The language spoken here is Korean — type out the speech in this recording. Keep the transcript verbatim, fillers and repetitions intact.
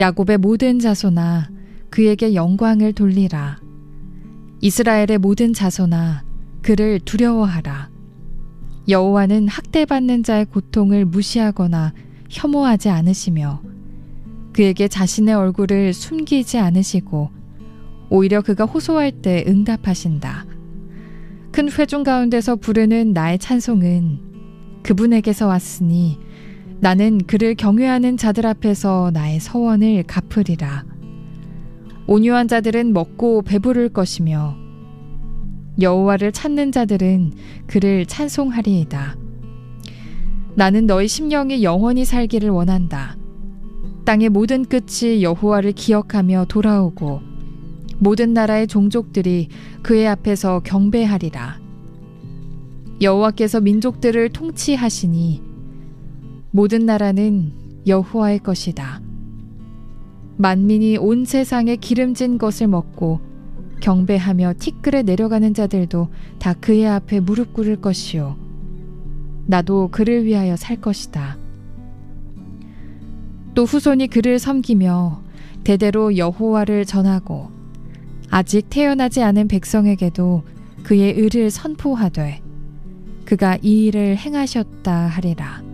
야곱의 모든 자손아 그에게 영광을 돌리라. 이스라엘의 모든 자손아 그를 두려워하라. 여호와는 학대받는 자의 고통을 무시하거나 혐오하지 않으시며 그에게 자신의 얼굴을 숨기지 않으시고 오히려 그가 호소할 때 응답하신다. 큰 회중 가운데서 부르는 나의 찬송은 그분에게서 왔으니 나는 그를 경외하는 자들 앞에서 나의 서원을 갚으리라. 온유한 자들은 먹고 배부를 것이며 여호와를 찾는 자들은 그를 찬송하리이다. 나는 너희 심령이 영원히 살기를 원한다. 땅의 모든 끝이 여호와를 기억하며 돌아오고 모든 나라의 종족들이 그의 앞에서 경배하리라. 여호와께서 민족들을 통치하시니 모든 나라는 여호와의 것이다. 만민이 온 세상에 기름진 것을 먹고 경배하며 티끌에 내려가는 자들도 다 그의 앞에 무릎 꿇을 것이요 나도 그를 위하여 살 것이다. 또 후손이 그를 섬기며 대대로 여호와를 전하고 아직 태어나지 않은 백성에게도 그의 의를 선포하되 그가 이 일을 행하셨다 하리라.